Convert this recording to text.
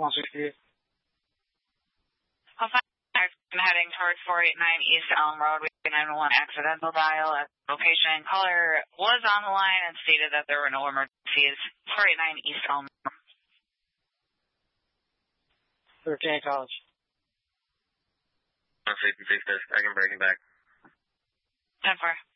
168. I'm heading towards 489 East Elm Road. We have 911 accidental dial at the location. Caller was on the line and stated that there were no emergencies. 489 East Elm Road. 13 College. I'm safety 6, I can bring it back. 10-4.